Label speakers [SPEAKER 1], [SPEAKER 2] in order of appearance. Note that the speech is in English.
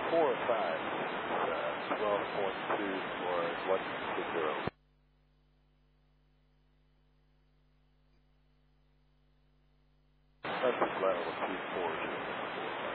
[SPEAKER 1] 4 or 5. 12.2 for 160. That's the level of 2 4.